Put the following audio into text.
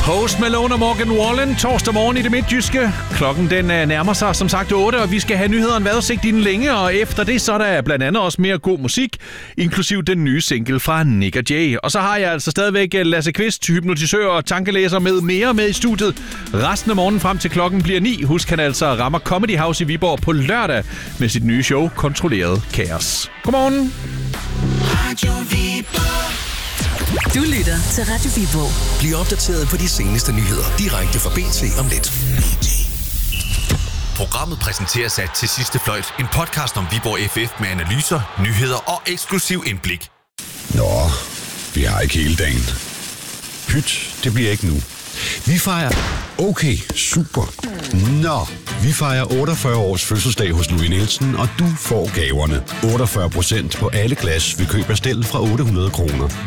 Post Malone og Morgan Wallen torsdag morgen i det midtjyske. Klokken den nærmer sig som sagt 8, og vi skal have nyheder en vejrudsigt inden længe. Og efter det så er der blandt andet også mere god musik, inklusiv den nye single fra Nick og Jay. Og så har jeg altså stadigvæk Lasse Kvist, hypnotisør og tankelæser med i studiet. Resten af morgenen frem til klokken bliver 9. Husk, han altså rammer Comedy House i Viborg på lørdag med sit nye show Kontrolleret Kaos. Godmorgen. Du lytter til Radio Viborg. Bliv opdateret på de seneste nyheder direkte fra BT om lidt. Programmet præsenteres af Til Sidste Fløjt, en podcast om Viborg FF med analyser, nyheder og eksklusiv indblik. Nå, vi har ikke hele dagen. Pyt, det bliver ikke nu. Vi fejrer... Okay, super. Nå, vi fejrer 48 års fødselsdag hos Louis Nielsen, og du får gaverne. 48% på alle glas ved køb af stel fra 800 kroner.